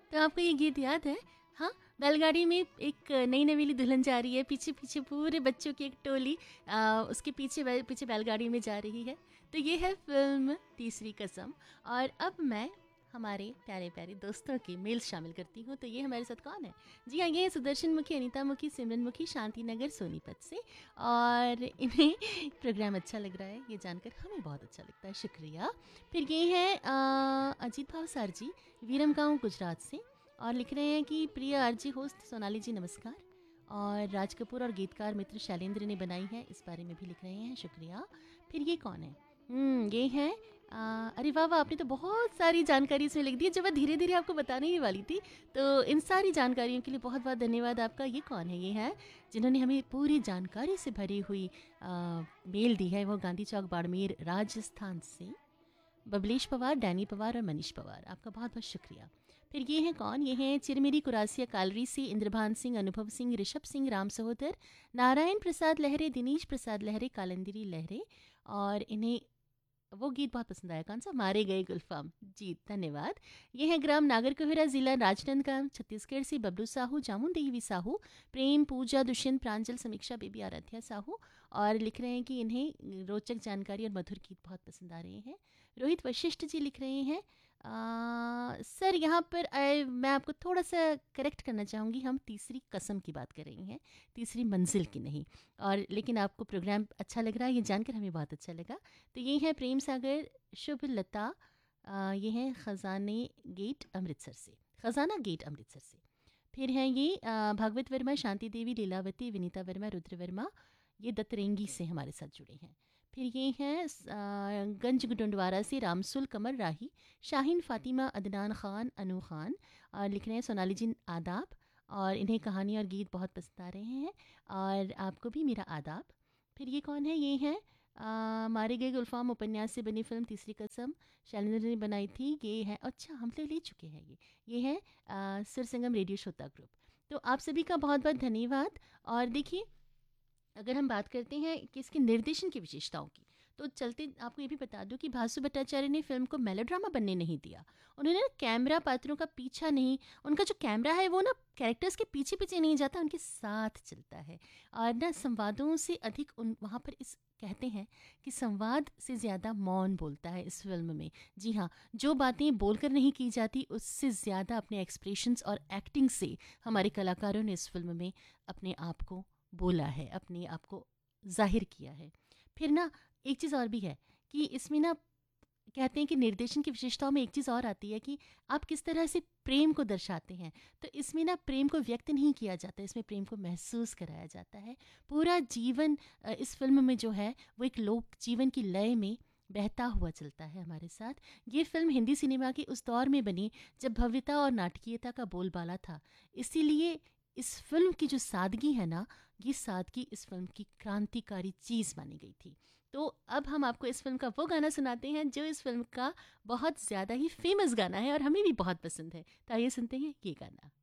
तो आपको ये गीत याद है? हाँ, बैलगाड़ी में एक नई नवेली दुल्हन जा रही है, पीछे पीछे पूरे बच्चों की एक टोली उसके पीछे बैलगाड़ी में जा रही है। तो ये है फिल्म तीसरी कसम। और अब मैं हमारे प्यारे प्यारे दोस्तों की मेल शामिल करती हूँ। तो ये हमारे साथ कौन है? जी हाँ, ये है सुदर्शन मुखी, अनीता मुखी, सिमरन मुखी, शांति नगर सोनीपत से। और इन्हें प्रोग्राम अच्छा लग रहा है, ये जानकर हमें बहुत अच्छा लगता है, शुक्रिया। फिर ये है अजीत भावसार जी, वीरम गाँव गुजरात से। और लिख रहे हैं कि प्रिय आरजी होस्ट सोनाली जी नमस्कार। और राज कपूर और गीतकार मित्र शैलेंद्र ने बनाई है, इस बारे में भी लिख रहे हैं, शुक्रिया। फिर ये कौन है? ये है अरे वाह वाह, आपने तो बहुत सारी जानकारी इसमें लिख दी है जो मैं धीरे धीरे आपको बताने ही वाली थी। तो इन सारी जानकारियों के लिए बहुत बहुत धन्यवाद आपका। ये कौन है? ये है जिन्होंने हमें पूरी जानकारी से भरी हुई मेल दी है, वो गांधी चौक बाड़मेर राजस्थान से बबलेश पवार, डैनी पवार और मनीष पवार, आपका बहुत बहुत शुक्रिया। फिर ये हैं कौन? ये हैं चिरमेरी कुरासिया कालरी से इंद्रभान सिंह, अनुभव सिंह, ऋषभ सिंह, राम सहोदर, नारायण प्रसाद लहरे, दिनेश प्रसाद लहरे, कालंदरी लहरे। और इन्हें वो गीत बहुत पसंद आया, कौन सा? मारे गए गुलफाम। जी धन्यवाद। ये है ग्राम नागरकोहिरा, जिला राजनांदगांव, छत्तीसगढ़ से बबलू साहू, जामुन देवी साहू, प्रेम, पूजा, दुष्यंत, प्रांजल, समीक्षा, बेबी, आराध्या साहू। और लिख रहे हैं कि इन्हें रोचक जानकारी और मधुर गीत बहुत पसंद आ रहे हैं। रोहित वशिष्ठ जी लिख रहे हैं सर यहाँ पर मैं आपको थोड़ा सा करेक्ट करना चाहूँगी, हम तीसरी कसम की बात कर रही हैं, तीसरी मंजिल की नहीं। और लेकिन आपको प्रोग्राम अच्छा लग रहा है, ये जानकर हमें बहुत अच्छा लगा। तो ये है प्रेम सागर, शुभ लता, ये हैं खजाने गेट अमृतसर से, खजाना गेट अमृतसर से। फिर हैं ये भागवत वर्मा, शांति देवी, लीलावती, विनीता वर्मा, रुद्र वर्मा, ये दतरेंगी से हमारे साथ जुड़े हैं। फिर ये हैं गंज गुडंडवारा से रामसुल कमर राही, शाहीन फातिमा, अदनान ख़ान, अनु ख़ान। और लिख रहे हैं सोनाली जी आदाब, और इन्हें कहानी और गीत बहुत पसंद आ रहे हैं, और आपको भी मेरा आदाब। फिर ये कौन है? ये हैं मारे गए गुलफाम उपन्यास से बनी फिल्म तीसरी कसम, शैलेंद्र ने बनाई थी। ये है, अच्छा हम तो ले चुके हैं ये है सुर संगम रेडियो श्रोता ग्रुप। तो आप सभी का बहुत बहुत धन्यवाद। और देखिए, अगर हम बात करते हैं कि इसके निर्देशन की विशेषताओं की, तो चलते आपको ये भी बता दूं कि भासु भट्टाचार्य ने फिल्म को मेलोड्रामा बनने नहीं दिया। उन्होंने ना कैमरा पात्रों का पीछा नहीं, उनका जो कैमरा है वो ना कैरेक्टर्स के पीछे पीछे नहीं जाता, उनके साथ चलता है। और ना संवादों से अधिक उन वहाँ पर इस कहते हैं कि संवाद से ज़्यादा मौन बोलता है इस फिल्म में। जी हाँ, जो बातें बोलकर नहीं की जाती, उससे ज़्यादा अपने एक्सप्रेशंस और एक्टिंग से हमारे कलाकारों ने इस फिल्म में अपने आप को बोला है, अपने आप को जाहिर किया है। फिर ना एक चीज़ और भी है कि इसमें ना कहते हैं कि निर्देशन की विशेषताओं में एक चीज़ और आती है कि आप किस तरह से प्रेम को दर्शाते हैं। तो इसमें ना प्रेम को व्यक्त नहीं किया जाता, इसमें प्रेम को महसूस कराया जाता है। पूरा जीवन इस फिल्म में जो है वो एक लोक जीवन की लय में बहता हुआ चलता है हमारे साथ। ये फिल्म हिंदी सिनेमा के उस दौर में बनी जब भव्यता और नाटकीयता का बोलबाला था। इसीलिए इस फिल्म की जो सादगी है ना, ये सादगी इस फिल्म की क्रांतिकारी चीज़ मानी गई थी। तो अब हम आपको इस फिल्म का वो गाना सुनाते हैं जो इस फिल्म का बहुत ज़्यादा ही फेमस गाना है और हमें भी बहुत पसंद है। तो आइए सुनते हैं ये गाना।